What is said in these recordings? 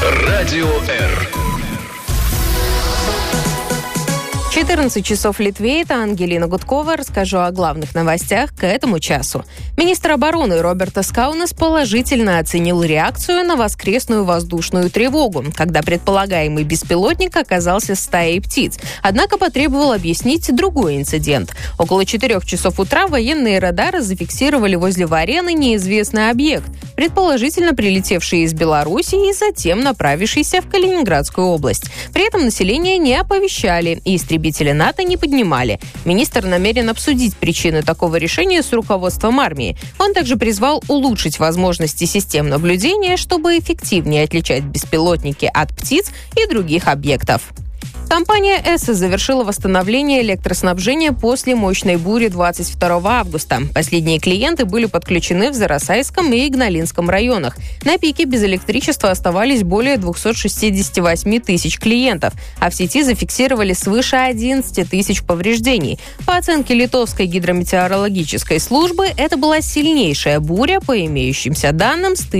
Радио Р. 14 часов в Литве. Это Ангелина Гудкова. Расскажу о главных новостях к этому часу. Министр обороны Робертас Каунас положительно оценил реакцию на воскресную воздушную тревогу, когда предполагаемый беспилотник оказался стаей птиц. Однако потребовал объяснить другой инцидент. Около 4 часов утра военные радары зафиксировали возле Варены неизвестный объект, предположительно прилетевший из Беларуси и затем направившийся в Калининградскую область. При этом население не оповещали и истребители НАТО не поднимали. Министр намерен обсудить причины такого решения с руководством армии. Он также призвал улучшить возможности систем наблюдения, чтобы эффективнее отличать беспилотники от птиц и других объектов. Компания ЭССО завершила восстановление электроснабжения после мощной бури 22 августа. Последние клиенты были подключены в Зарасайском и Игналинском районах. На пике без электричества оставались более 268 тысяч клиентов, а в сети зафиксировали свыше 11 тысяч повреждений. По оценке Литовской гидрометеорологической службы, это была сильнейшая буря по имеющимся данным с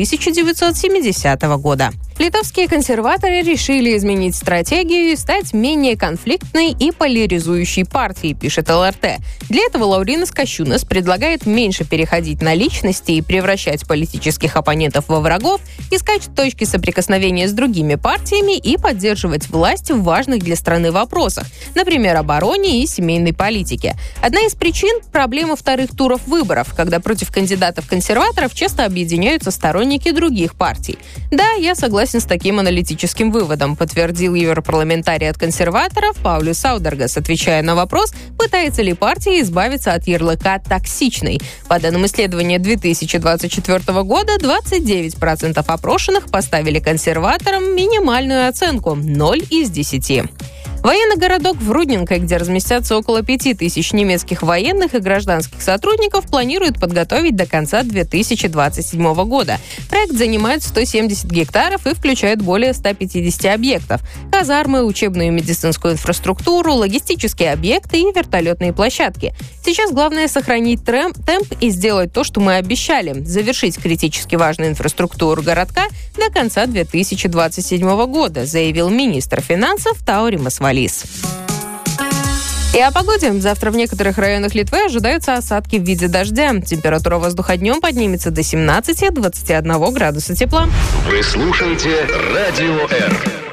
1970 года. Литовские консерваторы решили изменить стратегию и стать менее конфликтной и поляризующей партией, пишет ЛРТ. Для этого Лауринас Кащунас предлагает меньше переходить на личности и превращать политических оппонентов во врагов, искать точки соприкосновения с другими партиями и поддерживать власть в важных для страны вопросах, например, обороне и семейной политике. Одна из причин – проблема вторых туров выборов, когда против кандидатов-консерваторов часто объединяются сторонники других партий. Да, я согласен с таким аналитическим выводом, подтвердил европарламентарий от консерваторов Паулюс Саудергас, отвечая на вопрос, пытается ли партия избавиться от ярлыка «токсичной». По данным исследования 2024 года, 29% опрошенных поставили консерваторам минимальную оценку – 0 из 10. Военный городок в Рудненко, где разместятся около 5000 немецких военных и гражданских сотрудников, планируют подготовить до конца 2027 года. Проект занимает 170 гектаров и включает более 150 объектов. Казармы, учебную и медицинскую инфраструктуру, логистические объекты и вертолетные площадки. Сейчас главное сохранить темп и сделать то, что мы обещали – завершить критически важную инфраструктуру городка до конца 2027 года, заявил министр финансов Тауримас Валис. И о погоде. Завтра в некоторых районах Литвы ожидаются осадки в виде дождя. Температура воздуха днем поднимется до 17-21 градуса тепла. Вы слушаете Радио Р.